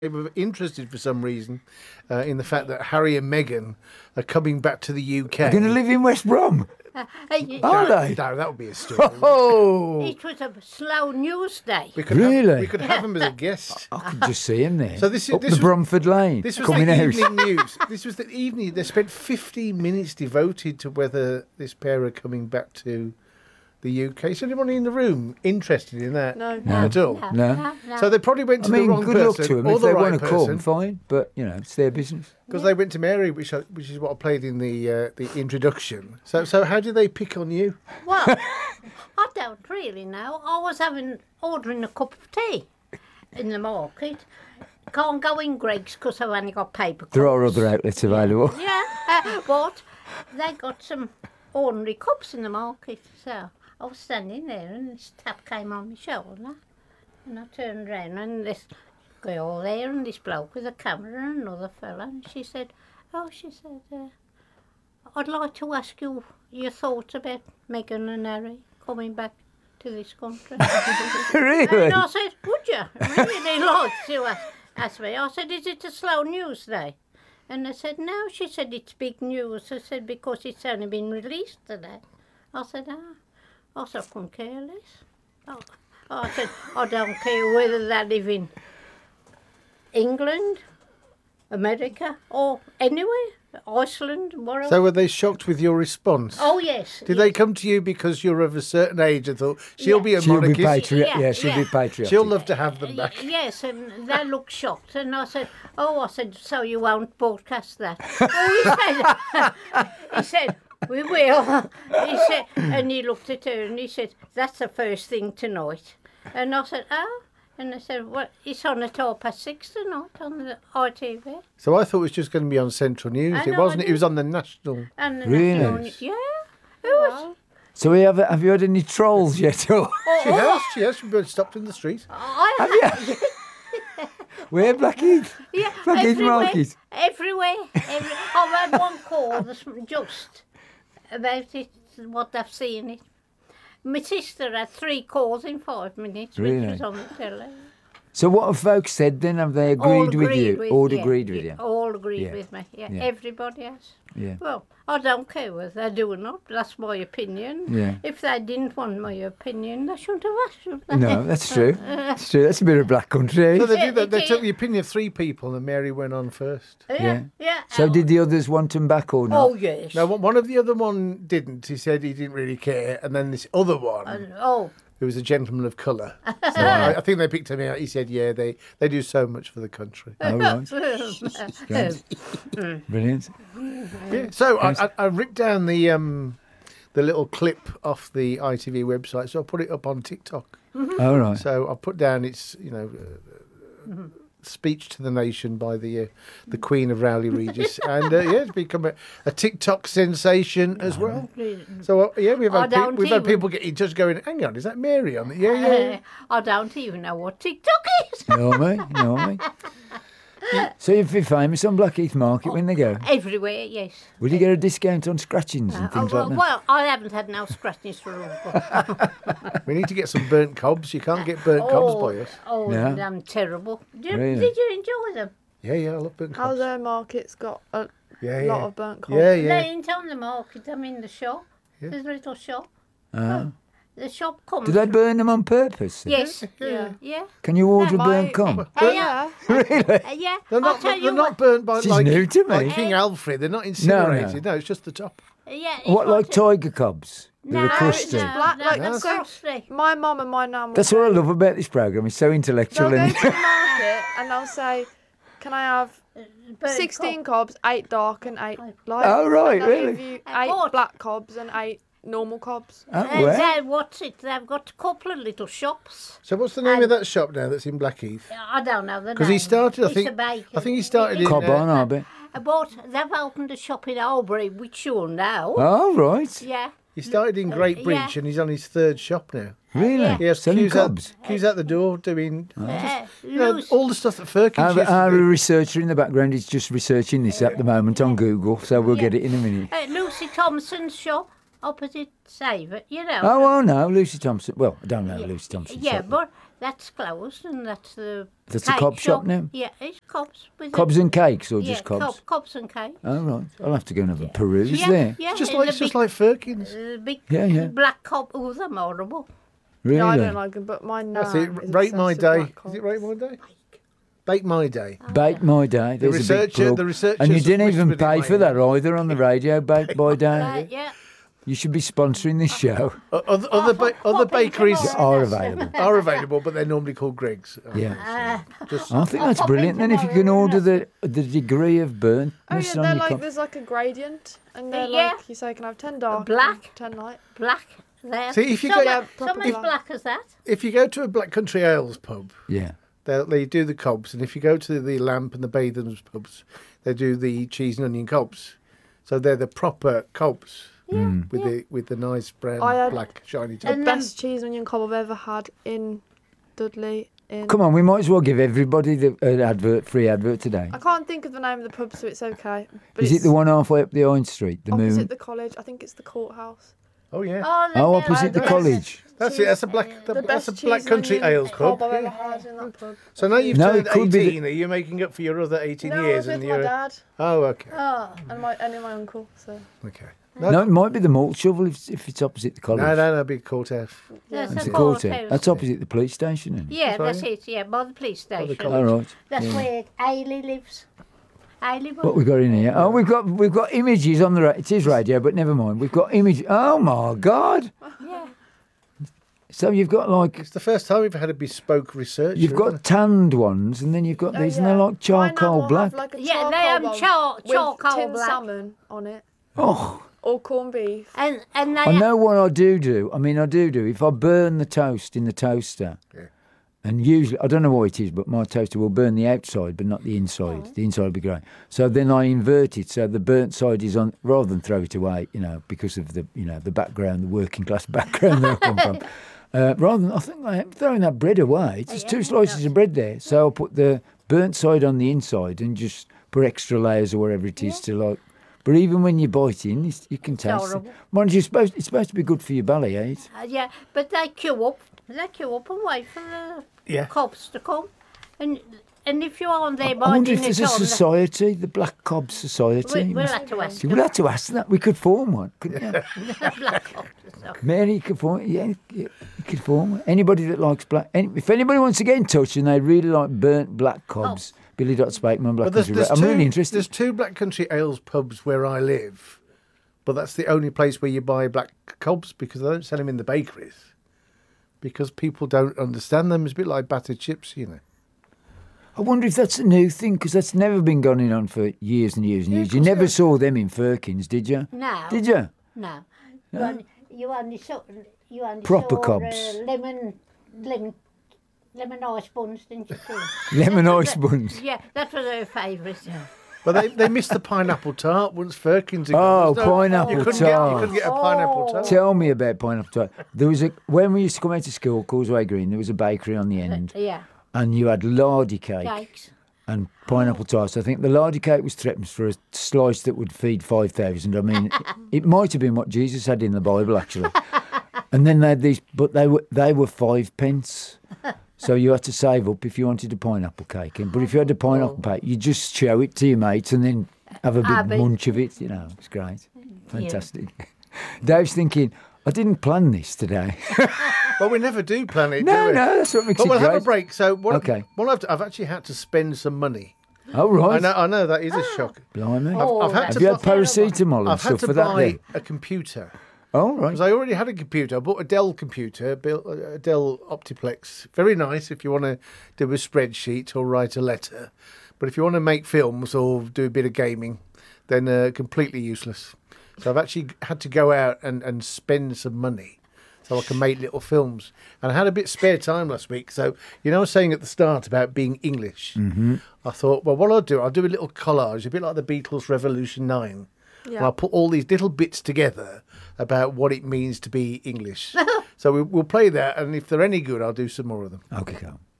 They were interested for some reason in the fact that Harry and Meghan are coming back to the UK. They're going to live in West Brom. Are they? No, that would be a story. Oh, It was a slow news day. We could Really? we could have them as a guest. I could just see him there. So this is- up this the was- Bromford Lane, This was coming the out. evening news. This was the evening. They spent 15 minutes devoted to whether this pair are coming back to the UK. Is anybody in the room interested in that No. at all? No. So they probably went I to mean, the wrong good luck person to them. or If the they right want to come, person, fine. But, you know, it's their business. because they went to Mary, which is what I played in the introduction. So how did they pick on you? Well, I don't really know. I was ordering a cup of tea in the market. Can't go in Greggs because I've only got paper cups. There are other outlets available. Yeah, but they got some ordinary cups in the market. So I was standing there and this tap came on my shoulder. And I turned round and this girl there and this bloke with a camera and another fella. And she said, I'd like to ask you your thoughts about Meghan and Harry coming back to this country. Really? And I said, would you? Really like to ask me. I said, is it a slow news day? And I said, no. She said, it's big news. I said, because it's only been released today. I said, I said, I couldn't care less. I said, I don't care whether they live in England, America, or anywhere, Iceland, wherever. So were they shocked with your response? Oh, yes. Did they come to you because you're of a certain age and thought she'll be a She'll be monarchist? patriotic. Yeah, Yeah, she'll be yeah. patriotic. She'll love to have them back. Yes, and they looked shocked. And I said, so you won't broadcast that? Oh, he said, we will. He said, and he looked at her and he said, that's the first thing tonight. And I said, oh. And I said, well, it's on at 6:30 tonight on the ITV. So I thought it was just going to be on Central News. I It know, wasn't. I It was on the national. And the Really? national- yeah. It was. So have you had any trolls yet? Or She has. She's been stopped in the street. where, Blackheath? Yeah, Blackheath everywhere. Market? Everywhere. I've had one call just about it, what they've seen it. My sister had 3 calls in 5 minutes, Really? which was on the telly. So what have folks said then? Have they agreed with you? All yeah, agreed with you? All agreed Yeah. with me, yeah. Yeah. Everybody has. Yeah. Well, I don't care whether they do or not. That's my opinion. Yeah. If they didn't want my opinion, they shouldn't have asked, should they? No, that's true. That's true. That's a bit of black country. So Eh? they did that. it They is. took the opinion of 3 people, and Mary went on first. Yeah, yeah. So did the others want them back or not? Oh, yes. Now, one of the other one didn't. He said he didn't really care, and then this other one, who was a gentleman of colour. So I think they picked him out. He said, "Yeah, they do so much for the country." Oh, right. Brilliant. Yeah. So I ripped down the little clip off the ITV website, so I put it up on TikTok. All right. So I put down its speech to the nation by the Queen of Rowley Regis, and it's become a TikTok sensation as well. So we've had people get in touch going, "Hang on, is that Mary on it?" Yeah. I don't even know what TikTok is. No, mate. So you'd be famous on Blackheath Market when they go. Everywhere, yes. Will you get a discount on scratchings and things like that? Well, I haven't had no scratches for a while. We need to get some burnt cobs. You can't get burnt cobs by us. Oh, No. they're terrible. Really? Did you enjoy them? Yeah, I love burnt cobs. Our market's got a Yeah, lot yeah. of burnt cobs. Yeah, They yeah. ain't on the market, I'm in the shop. Yeah. There's a little shop. Ah. The shop comes. Do they burn them on purpose? then? Yes. Yeah. Yeah. Can you order My- burnt cob? Yeah. Really? Yeah. They're not. I'll tell you They're not what. burnt by She's new to me. like King Alfred. They're not incinerated. No, it's just the top. Yeah. it's What, like what- tiger cobs? They're No, crusty. no, Black, no, like, they're so- crusty. My mum and my nan will That's what I love about this programme. It's so intellectual. they'll go And to the market and they'll say, can I have Burnt 16 cobs, 8 dark and 8 light? Oh, right, And they'll really? give you 8 What? black cobs and 8 normal cobs. oh, well. What's it? They've got a couple of little shops. So what's the name of that shop now that's in Blackheath? I don't know the name. Because he started, I It's think. a bakery. I think he started in. Cob on, Arby. But they've opened a shop in Albury, which you'll know. Oh, right. Yeah. He started in Great Bridge, yeah. and he's on his 3rd shop now. Really? He has Selling queues out, cobs? queues out the door doing Loose. all the stuff that Firkins used Our to do. researcher in the background is just researching this at the moment on Google, so we'll get it in a minute. Lucy Thompson's shop opposite Save It, you know. Oh, no, Lucy Thompson. Well, I don't know Lucy Thompson. Yeah, so- but That's closed, and that's the. That's a cake cob shop now? Yeah, it's cobs. With Cobs and cakes, or yeah, just cobs? Cobs and cake. Oh, right. I'll have to go and have a peruse Yeah, there. yeah. Just and like the it's just big, like Firkins. big Yeah. black cob. Oh, they're horrible. Really? No, I don't like them, but my nan That's it. is Rate my obsessed with day. black Is it cobs. Rate my day? Bake my day. Bake my day. There's a big researcher- plug. the researchers And you have didn't even whispered in pay my for that either on the radio, Bake my day. Yeah. You should be sponsoring this show. Other what bakeries people Are available. are available, but they're normally called Greg's. Yeah. Just I think that's pop brilliant. in Then if you can tomorrow, order the degree of burntness Oh yeah, on they're your like cup. there's like a gradient, and they're Yeah. like you say can I have 10 dark, Black. and 10 light. Black. There. See, if you some go- are, Yeah, some as proper black as that. if you go to a Black Country Ales pub, Yeah. they do the cobs, and if you go to the Lamp and the Bathams pubs, they do the cheese and onion cobs. So they're the proper cobs with the nice brown, I had- black, shiny top. And Best cheese and onion cob I've ever had in Dudley. Come on, we might as well give everybody an free advert today. I can't think of the name of the pub, so it's okay. But Is it it's the one halfway up the Orange Street? The opposite Moon? the college? I think it's the courthouse. Oh yeah, Oh, opposite the best. college. that's it. That's a black. The That's best a Black cheese and Country onion Ales pub. cob I've ever Yeah. had in that pub. So now you've No, turned it could be 18. Are you making up for your other 18 No, years? I was with you're my dad Oh, okay, Oh, and my uncle. So okay. No, it might be the malt shovel if it's opposite the college. No, big courthouse. that's It's a a courthouse. courthouse. That's opposite the police station, isn't it? Yeah, Sorry? that's it. Yeah, by the police station. college. All right. That's Yeah. where Ailey lives. Ailey. What we got in here? Oh, we've got images on the. It is radio, but never mind. We've got images. Oh my God! Yeah. So you've got like It's the first time we've had a bespoke research. you've got tanned ones, and then you've got these, and they're like charcoal black. Like a Yeah, they charcoal have one with charcoal tinned black. salmon on it, Oh, or corned beef. And they I know what I do. I mean, I do. If I burn the toast in the toaster, Yeah. and usually I don't know why it is, but my toaster will burn the outside, but not the inside. Oh. The inside will be great. So then I invert it, so the burnt side is on, rather than throw it away, because of the the background, the working class background that I come from. Rather than, I think I am throwing that bread away. There's two slices of bread there, so I'll put the burnt side on the inside and just put extra layers or whatever it is to like. But even when you bite in, you can taste it. horrible. Mind you, it's supposed to be good for your belly, eh? yeah, but they queue up. They queue up and wait for the Yeah. cops to come. And if you aren't there I by wonder if dinner there's a time, society, the Black Cob Society. we'll have to ask We'll have to ask that. We could form one, couldn't you? Black Cops. Mary, you could form. Yeah, you could form one. Anybody that likes black. If anybody wants to get in touch and they really like burnt black cobs, Billy.Spakeman, Black But Country. I'm really interested. There's two Black Country Ales pubs where I live, but that's the only place where you buy black cobs because they don't sell them in the bakeries. Because people don't understand them. It's a bit like battered chips, I wonder if that's a new thing because that's never been going on for years and years and years. You never saw them in Firkins, did you? No. Did you? No. No? You only saw Proper saw, cobs. Lemon ice buns, didn't you? Lemon ice buns. Yeah, that was her favourite. But they missed the pineapple tart once Firkins had Oh, gone. pineapple you couldn't tart. you couldn't get a pineapple tart. Tell me about pineapple tart. There was when we used to come out to school, Causeway Green, there was a bakery on the end, Yeah, and you had lardy cake cakes. and pineapple tarts. I think the lardy cake was threepence for a slice that would feed 5,000. I mean, it might have been what Jesus had in the Bible actually. And then they had these, but they were 5 pence. So you had to save up if you wanted a pineapple cake. But if you had a pineapple cake, you just show it to your mates and then have a big munch of it. It's great. Fantastic. Dave's thinking, I didn't plan this today. But we never do plan it, do No, we? that's what makes But it we'll great. have a break. So Okay. I've actually had to spend some money. Oh, right. I know that is a shock. Blimey. I've had Have to you had buy- paracetamol and I've had stuff to for that buy then? a computer. Oh, right. Because I already had a computer. I bought a Dell computer, a Dell Optiplex. Very nice if you want to do a spreadsheet or write a letter. But if you want to make films or do a bit of gaming, then completely useless. So I've actually had to go out and spend some money so I can make little films. And I had a bit spare time last week. So, I was saying at the start about being English. Mm-hmm. I thought, well, what I'll do a little collage, a bit like the Beatles' Revolution 9. Yeah. And I'll put all these little bits together about what it means to be English. So we'll play that, and if they're any good, I'll do some more of them. Okay, go.